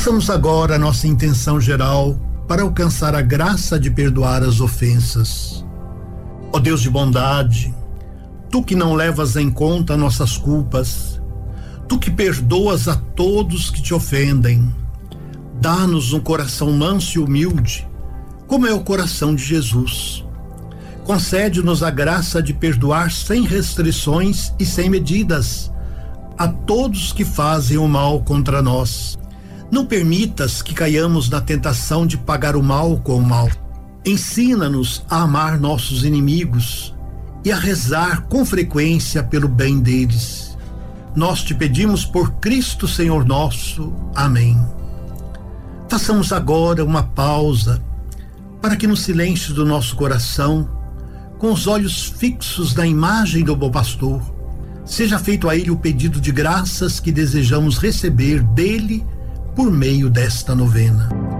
Façamos agora a nossa intenção geral para alcançar a graça de perdoar as ofensas. Ó Deus de bondade, Tu que não levas em conta nossas culpas, Tu que perdoas a todos que te ofendem, dá-nos um coração manso e humilde, como é o coração de Jesus. Concede-nos a graça de perdoar sem restrições e sem medidas a todos que fazem o mal contra nós. Não permitas que caiamos na tentação de pagar o mal com o mal. Ensina-nos a amar nossos inimigos e a rezar com frequência pelo bem deles. Nós te pedimos por Cristo Senhor nosso. Amém. Façamos agora uma pausa para que no silêncio do nosso coração, com os olhos fixos na imagem do bom pastor, seja feito a ele o pedido de graças que desejamos receber dele por meio desta novena.